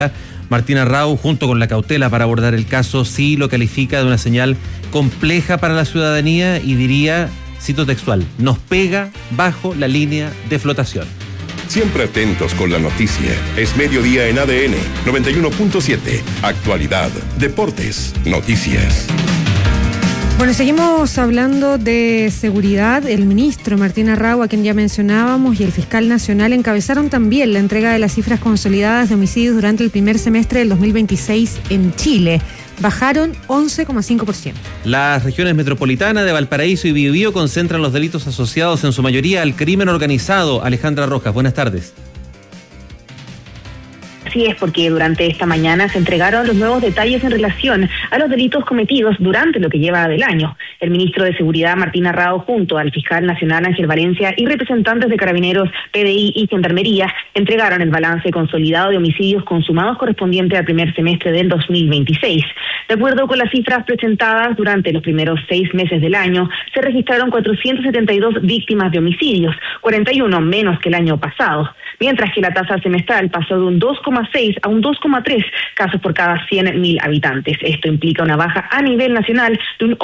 Martín Arrau, junto con la cautela para abordar el caso, sí lo califica de una señal compleja para la ciudadanía y diría, cito textual, nos pega bajo la línea de flotación. Siempre atentos con la noticia. Es mediodía en ADN 91.7. Actualidad, deportes, noticias. Bueno, seguimos hablando de seguridad. El ministro Martín Arrau, a quien ya mencionábamos, y el fiscal nacional encabezaron también la entrega de las cifras consolidadas de homicidios durante el primer semestre del 2026 en Chile. Bajaron 11,5%. Las regiones metropolitanas de Valparaíso y Biobío concentran los delitos asociados en su mayoría al crimen organizado. Alejandra Rojas, buenas tardes. Así es, porque durante esta mañana se entregaron los nuevos detalles en relación a los delitos cometidos durante lo que lleva del año. El ministro de Seguridad, Martín Arrau, junto al fiscal nacional Ángel Valencia y representantes de Carabineros, PDI y Gendarmería, entregaron el balance consolidado de homicidios consumados correspondiente al primer semestre del 2026. De acuerdo con las cifras presentadas, durante los primeros 6 meses del año, se registraron 472 víctimas de homicidios, 41 menos que el año pasado, mientras que la tasa semestral pasó de un 2,6 a un 2,3 casos por cada 100.000 habitantes. Esto implica una baja a nivel nacional de un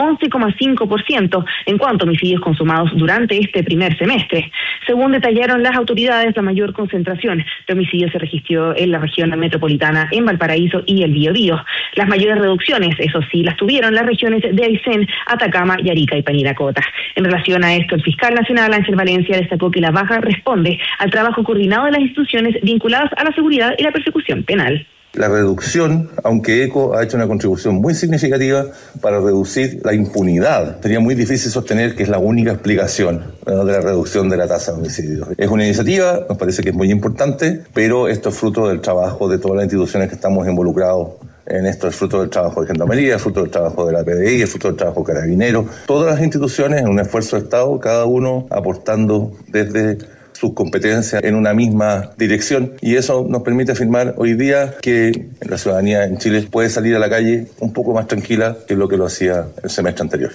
11,5% en cuanto a homicidios consumados durante este primer semestre. Según detallaron las autoridades, la mayor concentración de homicidios se registró en la región metropolitana, en Valparaíso y el Biobío. Las mayores reducciones, eso sí, las tuvieron las regiones de Aysén, Atacama, Arica y Parinacota. En relación a esto, el fiscal nacional Ángel Valencia destacó que la baja responde al trabajo coordinado de las instituciones vinculadas a la seguridad y la persecución penal. La reducción, aunque ECO ha hecho una contribución muy significativa para reducir la impunidad, sería muy difícil sostener que es la única explicación de la reducción de la tasa de homicidios. Es una iniciativa, nos parece que es muy importante, pero esto es fruto del trabajo de todas las instituciones que estamos involucrados en esto. Es fruto del trabajo de Gendarmería, es fruto del trabajo de la PDI, es fruto del trabajo de Carabineros. Todas las instituciones en un esfuerzo de Estado, cada uno aportando desde sus competencias en una misma dirección, y eso nos permite afirmar hoy día que la ciudadanía en Chile puede salir a la calle un poco más tranquila que lo que lo hacía el semestre anterior.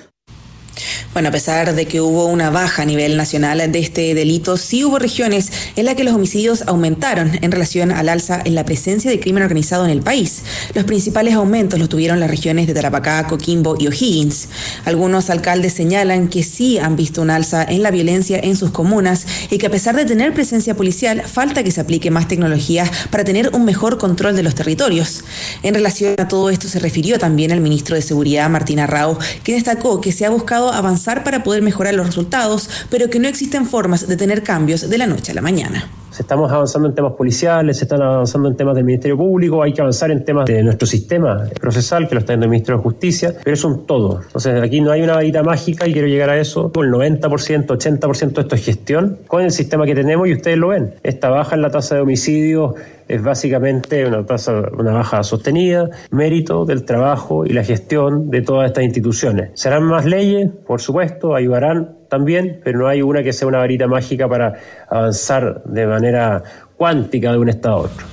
Bueno, a pesar de que hubo una baja a nivel nacional de este delito, sí hubo regiones en las que los homicidios aumentaron en relación al alza en la presencia de crimen organizado en el país. Los principales aumentos los tuvieron las regiones de Tarapacá, Coquimbo y O'Higgins. Algunos alcaldes señalan que sí han visto un alza en la violencia en sus comunas y que a pesar de tener presencia policial, falta que se aplique más tecnología para tener un mejor control de los territorios. En relación a todo esto se refirió también el ministro de Seguridad, Martín Arrau, quien destacó que se ha buscado avanzar para poder mejorar los resultados, pero que no existen formas de tener cambios de la noche a la mañana. Estamos avanzando en temas policiales, se están avanzando en temas del Ministerio Público, hay que avanzar en temas de nuestro sistema procesal, que lo está viendo el Ministro de Justicia, pero es un todo. Entonces aquí no hay una varita mágica y quiero llegar a eso. El 90%, 80% de esto es gestión con el sistema que tenemos y ustedes lo ven. Esta baja en la tasa de homicidios es básicamente una baja sostenida, mérito del trabajo y la gestión de todas estas instituciones. ¿Serán más leyes? Por supuesto, ayudarán también, pero no hay una que sea una varita mágica para avanzar de manera cuántica de un estado a otro.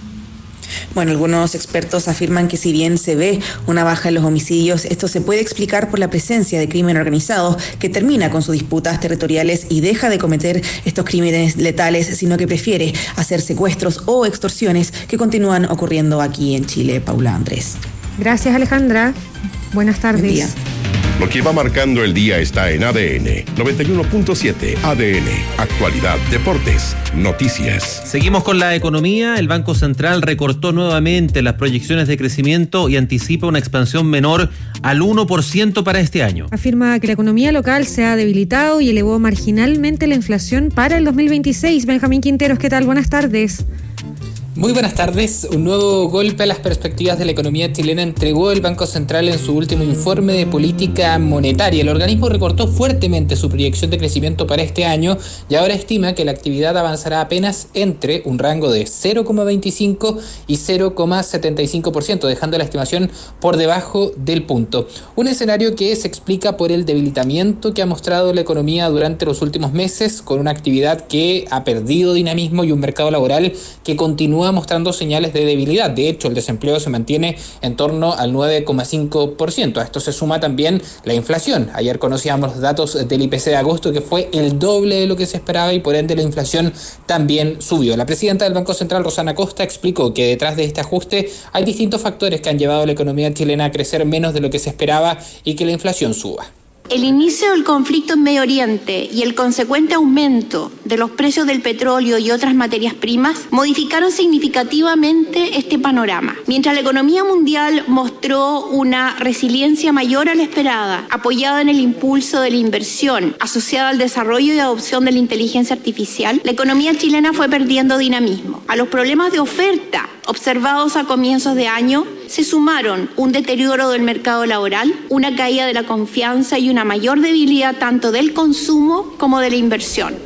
Bueno, algunos expertos afirman que si bien se ve una baja en los homicidios, esto se puede explicar por la presencia de crimen organizado que termina con sus disputas territoriales y deja de cometer estos crímenes letales, sino que prefiere hacer secuestros o extorsiones que continúan ocurriendo aquí en Chile. Paula Andrés. Gracias, Alejandra. Buenas tardes. Buen día. Lo que va marcando el día está en ADN 91.7. ADN, actualidad, deportes, noticias. Seguimos con la economía. El Banco Central recortó nuevamente las proyecciones de crecimiento y anticipa una expansión menor al 1% para este año. Afirma que la economía local se ha debilitado y elevó marginalmente la inflación para el 2026. Benjamín Quinteros, ¿qué tal? Buenas tardes. Muy buenas tardes. Un nuevo golpe a las perspectivas de la economía chilena entregó el Banco Central en su último informe de política monetaria. El organismo recortó fuertemente su proyección de crecimiento para este año y ahora estima que la actividad avanzará apenas entre un rango de 0,25 y 0,75%, dejando la estimación por debajo del punto. Un escenario que se explica por el debilitamiento que ha mostrado la economía durante los últimos meses, con una actividad que ha perdido dinamismo y un mercado laboral que continúa continúa mostrando señales de debilidad. De hecho, el desempleo se mantiene en torno al 9,5%. A esto se suma también la inflación. Ayer conocíamos los datos del IPC de agosto, que fue el doble de lo que se esperaba y por ende la inflación también subió. La presidenta del Banco Central, Rosana Costa, explicó que detrás de este ajuste hay distintos factores que han llevado a la economía chilena a crecer menos de lo que se esperaba y que la inflación suba. El inicio del conflicto en Medio Oriente y el consecuente aumento de los precios del petróleo y otras materias primas modificaron significativamente este panorama. Mientras la economía mundial mostró una resiliencia mayor a la esperada, apoyada en el impulso de la inversión asociada al desarrollo y adopción de la inteligencia artificial, la economía chilena fue perdiendo dinamismo. A los problemas de oferta observados a comienzos de año se sumaron un deterioro del mercado laboral, una caída de la confianza y una mayor debilidad tanto del consumo como de la inversión.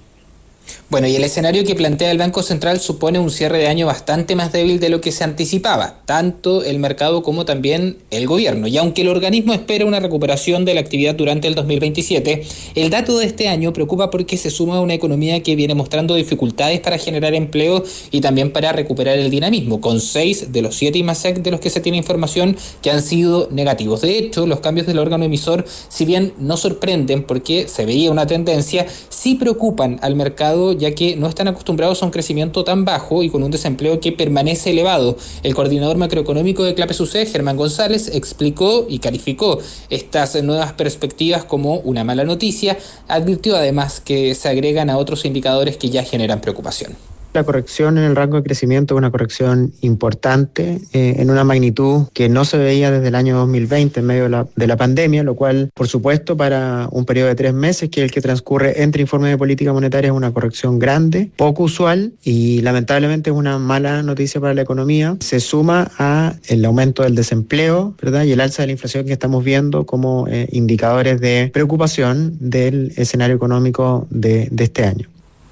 Bueno, y el escenario que plantea el Banco Central supone un cierre de año bastante más débil de lo que se anticipaba, tanto el mercado como también el gobierno. Y aunque el organismo espera una recuperación de la actividad durante el 2027, el dato de este año preocupa porque se suma a una economía que viene mostrando dificultades para generar empleo y también para recuperar el dinamismo, con 6 de los 7 IMASEC de los que se tiene información que han sido negativos. De hecho, los cambios del órgano emisor, si bien no sorprenden porque se veía una tendencia, sí preocupan al mercado, ya que no están acostumbrados a un crecimiento tan bajo y con un desempleo que permanece elevado. El coordinador macroeconómico de CLAPES-UC, Germán González, explicó y calificó estas nuevas perspectivas como una mala noticia. Advirtió además que se agregan a otros indicadores que ya generan preocupación. La corrección en el rango de crecimiento es una corrección importante en una magnitud que no se veía desde el año 2020 en medio de la pandemia, lo cual, por supuesto, para un periodo de 3 meses, que es el que transcurre entre informes de política monetaria, es una corrección grande, poco usual y lamentablemente es una mala noticia para la economía. Se suma a el aumento del desempleo, ¿verdad? Y el alza de la inflación que estamos viendo como indicadores de preocupación del escenario económico de este año.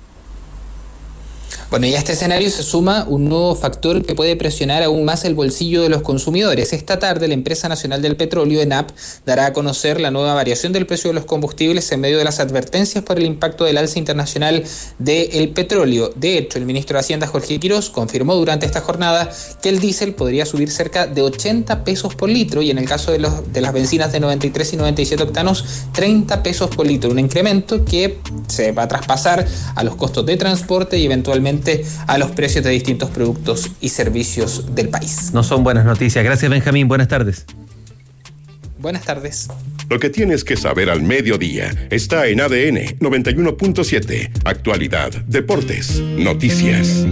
Bueno, y a este escenario se suma un nuevo factor que puede presionar aún más el bolsillo de los consumidores. Esta tarde la Empresa Nacional del Petróleo, ENAP, dará a conocer la nueva variación del precio de los combustibles en medio de las advertencias por el impacto del alza internacional del petróleo. De hecho, el ministro de Hacienda, Jorge Quirós, confirmó durante esta jornada que el diésel podría subir cerca de 80 pesos por litro y en el caso de las bencinas de 93 y 97 octanos, 30 pesos por litro. Un incremento que se va a traspasar a los costos de transporte y eventualmente a los precios de distintos productos y servicios del país. No son buenas noticias. Gracias, Benjamín. Buenas tardes. Buenas tardes. Lo que tienes que saber al mediodía está en ADN 91.7. Actualidad, deportes, noticias.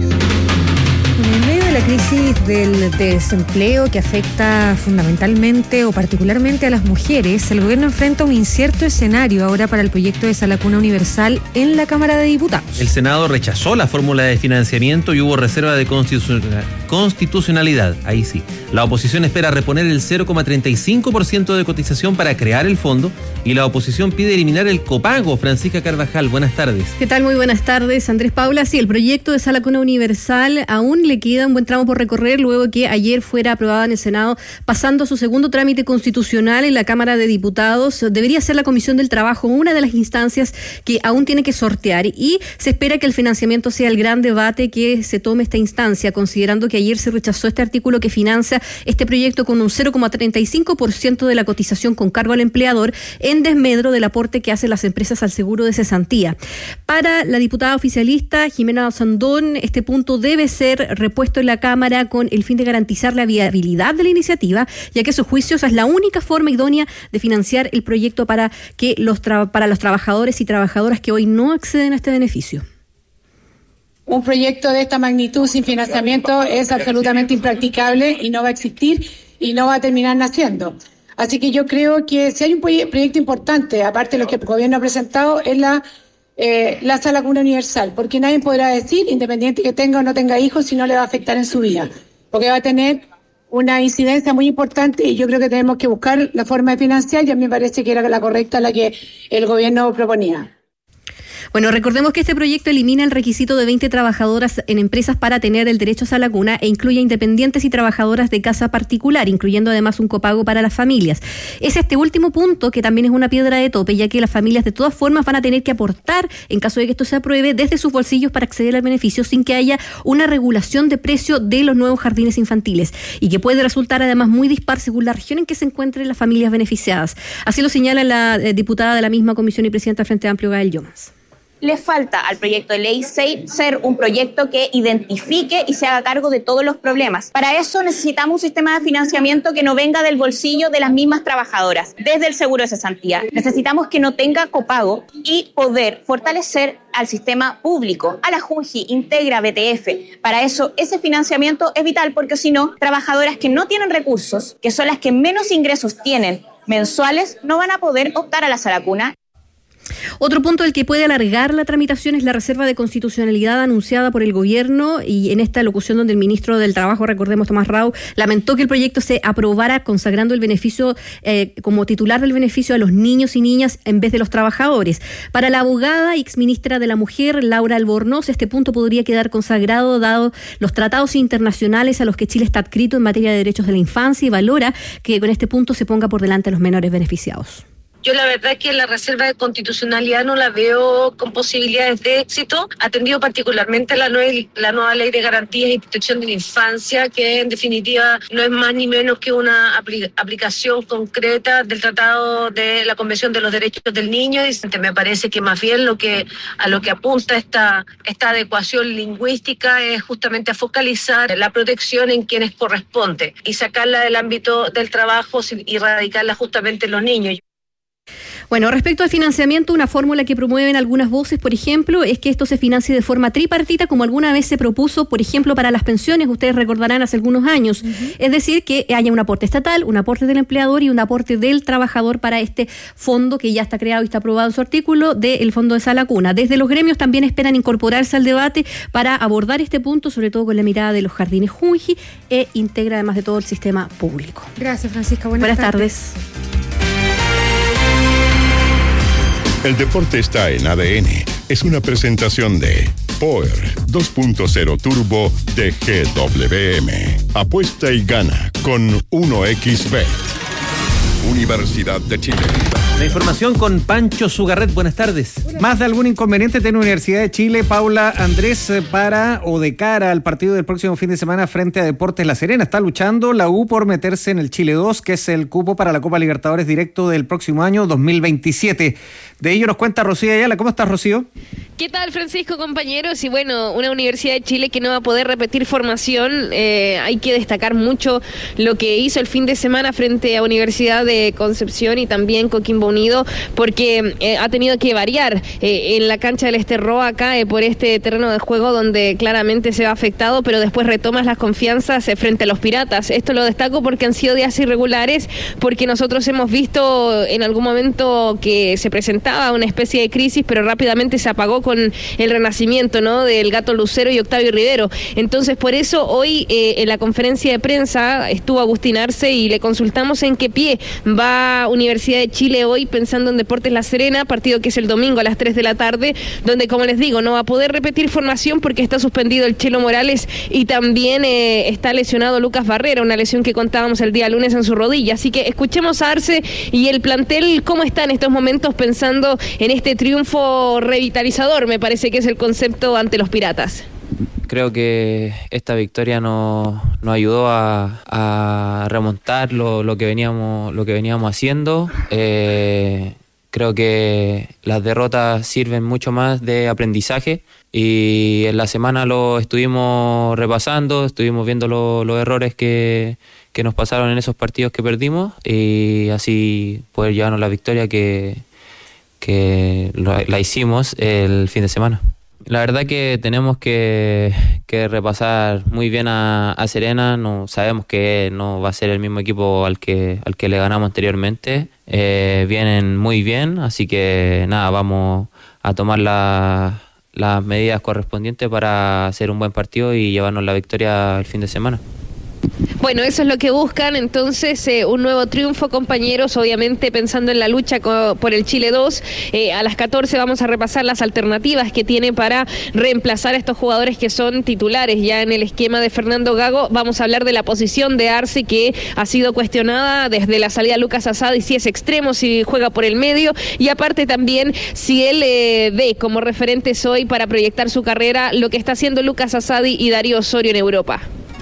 En medio de la crisis del desempleo que afecta fundamentalmente o particularmente a las mujeres, el gobierno enfrenta un incierto escenario ahora para el proyecto de Sala Cuna Universal en la Cámara de Diputados. El Senado rechazó la fórmula de financiamiento y hubo reserva de constitucionalidad. Ahí sí. La oposición espera reponer el 0,35% de cotización para crear el fondo y la oposición pide eliminar el copago. Francisca Carvajal, buenas tardes. ¿Qué tal? Muy buenas tardes, Andrés Paula. Sí, el proyecto de Sala Cuna Universal aún le queda un buen tramo por recorrer luego que ayer fuera aprobada en el Senado, pasando a su segundo trámite constitucional en la Cámara de Diputados. Debería ser la Comisión del Trabajo una de las instancias que aún tiene que sortear y se espera que el financiamiento sea el gran debate que se tome esta instancia, considerando que ayer se rechazó este artículo que financia este proyecto con un 0,35% de la cotización con cargo al empleador en desmedro del aporte que hacen las empresas al seguro de cesantía. Para la diputada oficialista Jimena Sandón, este punto debe ser repuesto en la Cámara con el fin de garantizar la viabilidad de la iniciativa, ya que a su juicio esa es la única forma idónea de financiar el proyecto para los trabajadores y trabajadoras que hoy no acceden a este beneficio. Un proyecto de esta magnitud sin financiamiento es absolutamente impracticable y no va a existir y no va a terminar naciendo. Así que yo creo que si hay un proyecto importante, aparte de lo que el gobierno ha presentado, es la Sala Cuna Universal, porque nadie podrá decir, independiente que tenga o no tenga hijos, si no le va a afectar en su vida, porque va a tener una incidencia muy importante y yo creo que tenemos que buscar la forma de financiar y a mí me parece que era la correcta la que el gobierno proponía. Bueno, recordemos que este proyecto elimina el requisito de 20 trabajadoras en empresas para tener el derecho a sala cuna e incluye independientes y trabajadoras de casa particular, incluyendo además un copago para las familias. Es este último punto que también es una piedra de tope, ya que las familias de todas formas van a tener que aportar, en caso de que esto se apruebe, desde sus bolsillos para acceder al beneficio sin que haya una regulación de precio de los nuevos jardines infantiles y que puede resultar además muy dispar según la región en que se encuentren las familias beneficiadas. Así lo señala la diputada de la misma comisión y presidenta del Frente Amplio, Gael Llomans. Le falta al proyecto de ley ser un proyecto que identifique y se haga cargo de todos los problemas. Para eso necesitamos un sistema de financiamiento que no venga del bolsillo de las mismas trabajadoras, desde el seguro de cesantía. Necesitamos que no tenga copago y poder fortalecer al sistema público, a la Junji, Integra, BTF. Para eso, ese financiamiento es vital porque si no, trabajadoras que no tienen recursos, que son las que menos ingresos tienen mensuales, no van a poder optar a la sala cuna. Otro punto del que puede alargar la tramitación es la reserva de constitucionalidad anunciada por el gobierno, y en esta locución donde el ministro del Trabajo, recordemos, Tomás Rau, lamentó que el proyecto se aprobara consagrando el beneficio como titular del beneficio a los niños y niñas en vez de los trabajadores. Para la abogada y exministra de la Mujer, Laura Albornoz, este punto podría quedar consagrado dado los tratados internacionales a los que Chile está adscrito en materia de derechos de la infancia, y valora que con este punto se ponga por delante a los menores beneficiados. Yo la verdad es que la reserva de constitucionalidad no la veo con posibilidades de éxito, atendido particularmente la nueva ley de garantías y protección de la infancia, que en definitiva no es más ni menos que una aplicación concreta del Tratado de la Convención de los Derechos del Niño, y me parece que más bien a lo que apunta esta adecuación lingüística es justamente a focalizar la protección en quienes corresponde y sacarla del ámbito del trabajo y radicarla justamente en los niños. Bueno, respecto al financiamiento, una fórmula que promueven algunas voces, por ejemplo, es que esto se financie de forma tripartita, como alguna vez se propuso, por ejemplo, para las pensiones, ustedes recordarán hace algunos años. Es decir, que haya un aporte estatal, un aporte del empleador y un aporte del trabajador para este fondo que ya está creado y está aprobado en su artículo del Fondo de Sala Cuna. Desde los gremios también esperan incorporarse al debate para abordar este punto, sobre todo con la mirada de los jardines Junji e Integra, además de todo el sistema público. Gracias, Francisca. Buenas tardes. El deporte está en ADN. Es una presentación de Power 2.0 Turbo de GWM. Apuesta y gana con 1xBet. Universidad de Chile. La información con Pancho Sugarret. Buenas tardes. Más de algún inconveniente tiene Universidad de Chile, Paula Andrés, para o de cara al partido del próximo fin de semana frente a Deportes La Serena. Está luchando la U por meterse en el Chile 2, que es el cupo para la Copa Libertadores directo del próximo año 2027. De ello nos cuenta Rocío Ayala. ¿Cómo estás, Rocío? ¿Qué tal, Francisco, compañeros? Y bueno, una Universidad de Chile que no va a poder repetir formación. Hay que destacar mucho lo que hizo el fin de semana frente a Universidad de Concepción y también Coquimbo Unido, porque ha tenido que variar en la cancha del Esterroa acá por este terreno de juego donde claramente se va afectado, pero después retomas las confianzas frente a los Piratas. Esto lo destaco porque han sido días irregulares, porque nosotros hemos visto en algún momento que se presentaba una especie de crisis, pero rápidamente se apagó con el renacimiento, ¿no?, del Gato Lucero y Octavio Rivero. Entonces, por eso hoy en la conferencia de prensa estuvo Agustín Arce y le consultamos en qué pie va Universidad de Chile hoy pensando en Deportes La Serena, partido que es el domingo a las 3 de la tarde, donde, como les digo, no va a poder repetir formación porque está suspendido el Chelo Morales y también está lesionado Lucas Barrera, una lesión que contábamos el día lunes en su rodilla. Así que escuchemos a Arce y el plantel, cómo está en estos momentos pensando en este triunfo revitalizador, me parece que es el concepto ante los Piratas. Creo que esta victoria nos ayudó a remontar lo que veníamos haciendo. Creo que las derrotas sirven mucho más de aprendizaje y en la semana lo estuvimos repasando, estuvimos viendo los errores que nos pasaron en esos partidos que perdimos y así poder llevarnos la victoria que la hicimos el fin de semana. La verdad que tenemos que repasar muy bien a Serena. No sabemos que no va a ser el mismo equipo al que le ganamos anteriormente. Vienen muy bien, así que nada, vamos a tomar las medidas correspondientes para hacer un buen partido y llevarnos la victoria el fin de semana. Bueno, eso es lo que buscan, entonces un nuevo triunfo, compañeros, obviamente pensando en la lucha por el Chile 2. A las 14 vamos a repasar las alternativas que tiene para reemplazar a estos jugadores que son titulares ya en el esquema de Fernando Gago. Vamos a hablar de la posición de Arce, que ha sido cuestionada desde la salida de Lucas Asadi, si es extremo, si juega por el medio, y aparte también si él ve como referentes hoy para proyectar su carrera lo que está haciendo Lucas Asadi y Darío Osorio en Europa.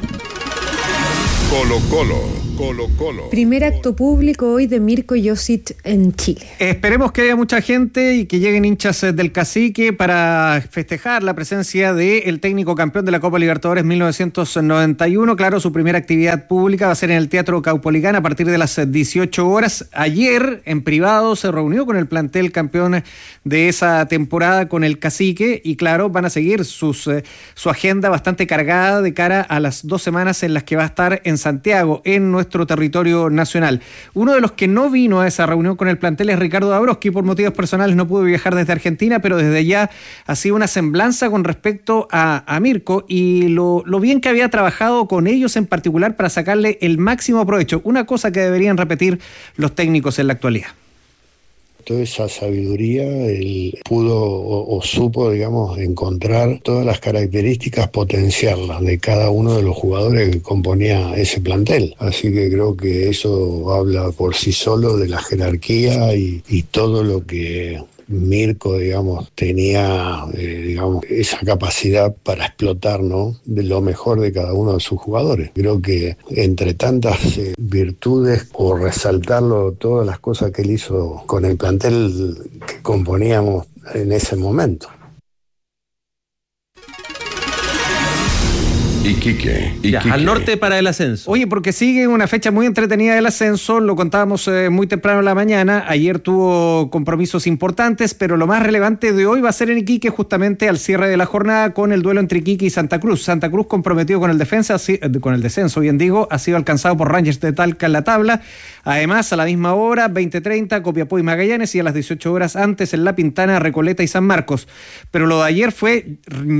Colo-Colo. Primer acto público hoy de Mirko Josic en Chile. Esperemos que haya mucha gente y que lleguen hinchas del Cacique para festejar la presencia del técnico campeón de la Copa Libertadores 1991. Claro, su primera actividad pública va a ser en el Teatro Caupolicán a partir de las 18 horas. Ayer, en privado, se reunió con el plantel campeón de esa temporada, con el Cacique, y claro, van a seguir su agenda bastante cargada de cara a las 2 semanas en las que va a estar en Santiago, en nuestro territorio nacional. Uno de los que no vino a esa reunión con el plantel es Ricardo Dabrowski. Por motivos personales no pudo viajar desde Argentina, pero desde allá ha sido una semblanza con respecto a Mirko y lo bien que había trabajado con ellos en particular para sacarle el máximo provecho. Una cosa que deberían repetir los técnicos en la actualidad. Toda esa sabiduría, él pudo o supo, digamos, encontrar todas las características, potenciarlas de cada uno de los jugadores que componía ese plantel. Así que creo que eso habla por sí solo de la jerarquía y todo lo que Mirko, digamos, tenía, esa capacidad para explotar, ¿no?, de lo mejor de cada uno de sus jugadores. Creo que entre tantas virtudes, o resaltarlo, todas las cosas que él hizo con el plantel que componíamos en ese momento. Iquique. Al norte para el ascenso. Oye, porque sigue una fecha muy entretenida del ascenso, lo contábamos muy temprano en la mañana. Ayer tuvo compromisos importantes, pero lo más relevante de hoy va a ser en Iquique, justamente al cierre de la jornada, con el duelo entre Iquique y Santa Cruz. Santa Cruz, comprometido con el descenso, bien digo, ha sido alcanzado por Rangers de Talca en la tabla. Además, a la misma hora, 20:30, Copiapó y Magallanes, y a las 18 horas antes en La Pintana, Recoleta y San Marcos. Pero lo de ayer fue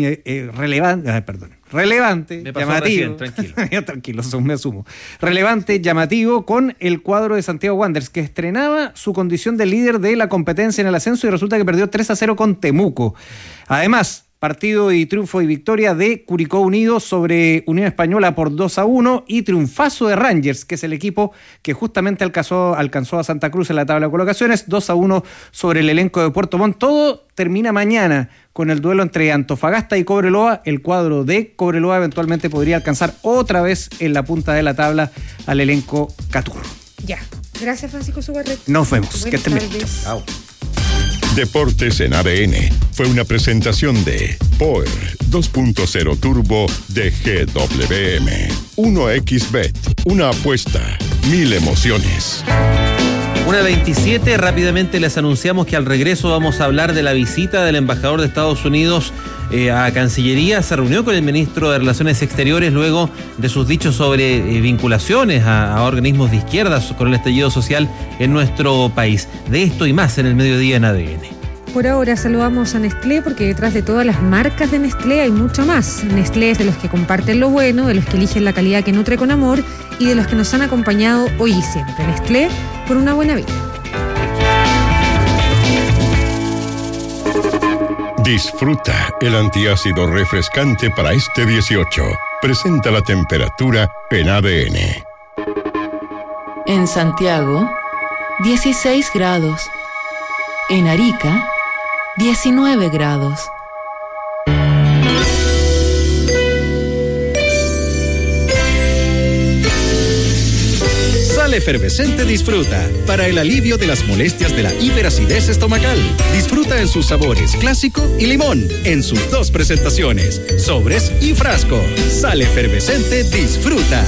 relevante, llamativo. Recién, tranquilo, me asumo. Relevante, llamativo, con el cuadro de Santiago Wanderers, que estrenaba su condición de líder de la competencia en el ascenso y resulta que perdió 3-0 con Temuco. Además, partido y triunfo y victoria de Curicó Unido sobre Unión Española por 2-1 y triunfazo de Rangers, que es el equipo que justamente alcanzó a Santa Cruz en la tabla de colocaciones, 2-1 sobre el elenco de Puerto Montt. Todo termina mañana con el duelo entre Antofagasta y Cobreloa. El cuadro de Cobreloa eventualmente podría alcanzar otra vez en la punta de la tabla al elenco Caturro. Ya. Gracias, Francisco Sugarret. Nos vemos. Que estén bien. Chao. Deportes en ADN fue una presentación de Power 2.0 Turbo de GWM. 1xBet, una apuesta, 1000 emociones. 1:27, rápidamente les anunciamos que al regreso vamos a hablar de la visita del embajador de Estados Unidos a Cancillería. Se reunió con el ministro de Relaciones Exteriores luego de sus dichos sobre vinculaciones a organismos de izquierdas con el estallido social en nuestro país. De esto y más en el mediodía en ADN. Por ahora saludamos a Nestlé, porque detrás de todas las marcas de Nestlé hay mucho más. Nestlé es de los que comparten lo bueno, de los que eligen la calidad que nutre con amor y de los que nos han acompañado hoy y siempre. Nestlé, por una buena vida. Disfruta el antiácido refrescante para este 18. Presenta la temperatura en ADN. En Santiago, 16 grados. En Arica, 19 grados. Sal Efervescente Disfruta, para el alivio de las molestias de la hiperacidez estomacal. Disfruta en sus sabores clásico y limón, en sus 2 presentaciones, sobres y frasco. Sal Efervescente Disfruta.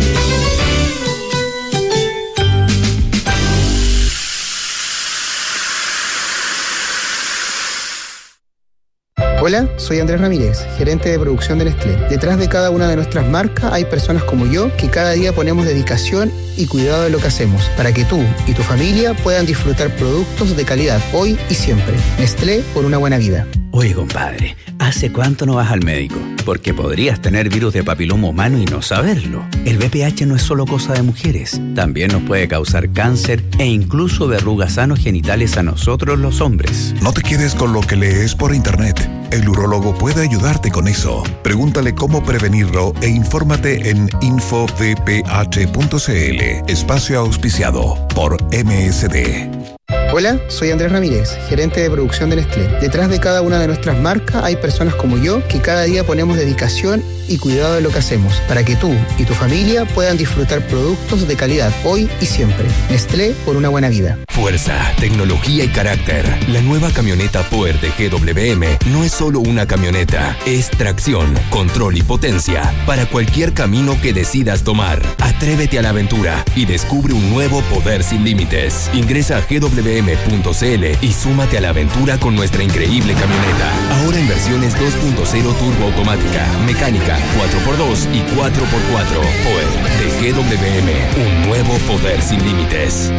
Hola, soy Andrés Ramírez, gerente de producción de Nestlé. Detrás de cada una de nuestras marcas hay personas como yo que cada día ponemos dedicación y cuidado de lo que hacemos para que tú y tu familia puedan disfrutar productos de calidad hoy y siempre. Nestlé, por una buena vida. Oye, compadre, ¿hace cuánto no vas al médico? Porque podrías tener virus de papiloma humano y no saberlo. El VPH no es solo cosa de mujeres, también nos puede causar cáncer e incluso verrugas anogenitales a nosotros los hombres. No te quedes con lo que lees por internet. El urólogo puede ayudarte con eso. Pregúntale cómo prevenirlo e infórmate en infovph.cl. Espacio auspiciado por MSD. Hola, soy Andrés Ramírez, gerente de producción de Nestlé. Detrás de cada una de nuestras marcas hay personas como yo que cada día ponemos dedicación y cuidado de lo que hacemos para que tú y tu familia puedan disfrutar productos de calidad hoy y siempre. Nestlé, por una buena vida. Fuerza, tecnología y carácter. La nueva camioneta Power de GWM no es solo una camioneta, es tracción, control y potencia para cualquier camino que decidas tomar. Atrévete a la aventura y descubre un nuevo poder sin límites. Ingresa a gwm.cl y súmate a la aventura con nuestra increíble camioneta. Ahora en versiones 2.0 turbo automática, mecánica, 4x2 y 4x4. Power de GWM, un nuevo poder sin límites.